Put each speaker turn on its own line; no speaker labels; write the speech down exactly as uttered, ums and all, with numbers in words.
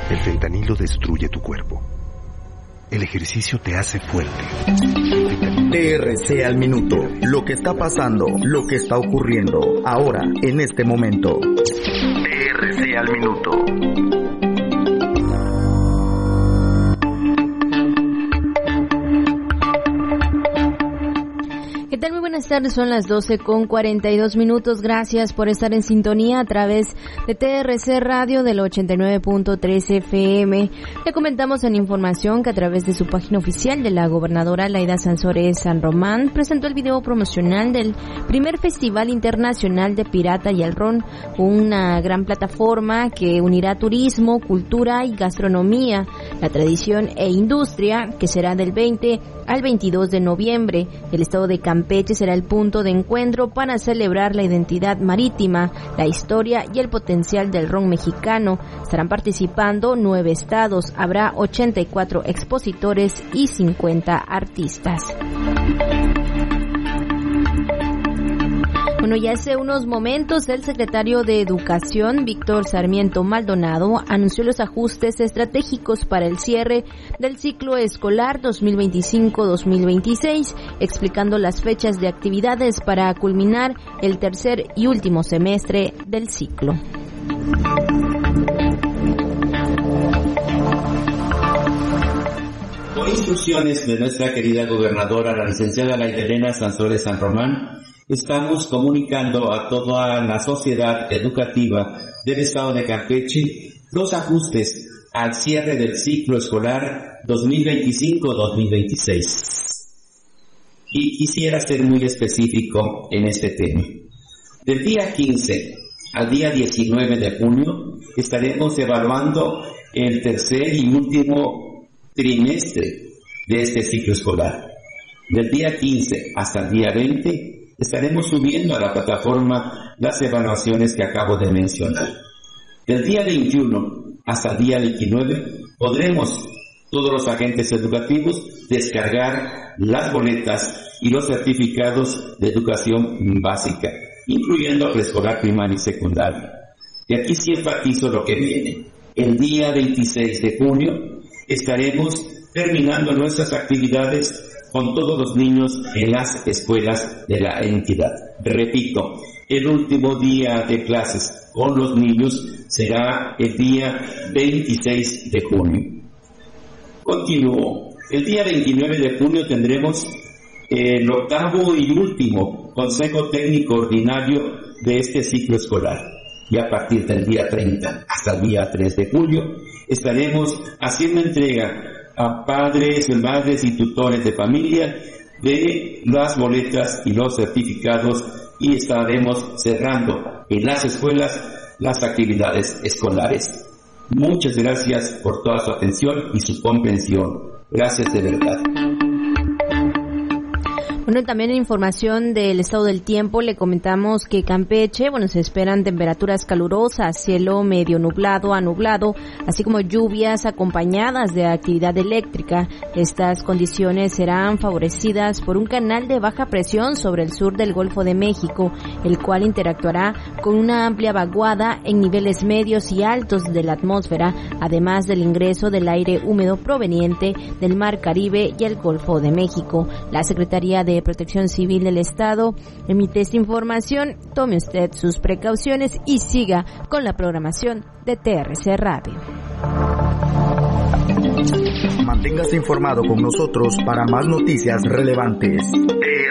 El fentanilo destruye tu cuerpo. El ejercicio te hace fuerte.
T R C al minuto. Lo que está pasando, lo que está ocurriendo, ahora, en este momento. T R C al minuto.
¿Qué tal? Muy buenas tardes, son las doce con cuarenta y dos minutos. Gracias por estar en sintonía a través de T R C Radio del ochenta y nueve punto tres F M. Le comentamos en información que a través de su página oficial de la gobernadora Laida Sansores San Román presentó el video promocional del primer Festival Internacional de Pirata y el Ron, una gran plataforma que unirá turismo, cultura y gastronomía, la tradición e industria, que será del veinte al veintidós de noviembre. El estado de Campeche será el punto de encuentro para celebrar la identidad marítima, la historia y el potencial del ron mexicano. Estarán participando nueve estados, habrá ochenta y cuatro expositores y cincuenta artistas. Bueno, ya hace unos momentos el secretario de Educación, Víctor Sarmiento Maldonado, anunció los ajustes estratégicos para el cierre del ciclo escolar dos mil veinticinco dos mil veintiséis, explicando las fechas de actividades para culminar el tercer y último semestre del ciclo.
Por instrucciones de nuestra querida gobernadora, la licenciada Laida Elena Sansores San Román, estamos comunicando a toda la sociedad educativa del estado de Campeche los ajustes al cierre del ciclo escolar dos mil veinticinco dos mil veintiséis. Y quisiera ser muy específico en este tema. Del día quince al día diecinueve de junio estaremos evaluando el tercer y último trimestre de este ciclo escolar. Del día quince hasta el día veinte estaremos subiendo a la plataforma las evaluaciones que acabo de mencionar. Del día veintiuno hasta el día veintinueve podremos, todos los agentes educativos, descargar las boletas y los certificados de educación básica, incluyendo preescolar, primaria y secundaria. Y aquí sí enfatizo lo que viene. El día veintiséis de junio estaremos terminando nuestras actividades con todos los niños en las escuelas de la entidad. Repito, el último día de clases con los niños será el día veintiséis de junio. Continúo. El día veintinueve de junio tendremos el octavo y último Consejo Técnico Ordinario de este ciclo escolar. Y a partir del día treinta hasta el día tres de julio estaremos haciendo entrega a padres, madres y tutores de familia de las boletas y los certificados, y estaremos cerrando en las escuelas las actividades escolares. Muchas gracias por toda su atención y su comprensión. Gracias de verdad.
Bueno, también en información del estado del tiempo le comentamos que Campeche, bueno, se esperan temperaturas calurosas, cielo medio nublado a nublado, así como lluvias acompañadas de actividad eléctrica. Estas condiciones serán favorecidas por un canal de baja presión sobre el sur del Golfo de México, el cual interactuará con una amplia vaguada en niveles medios y altos de la atmósfera, además del ingreso del aire húmedo proveniente del Mar Caribe y el Golfo de México. La Secretaría de Protección Civil del Estado emite esta información. Tome usted sus precauciones y siga con la programación de T R C Radio.
Manténgase informado con nosotros para más noticias relevantes.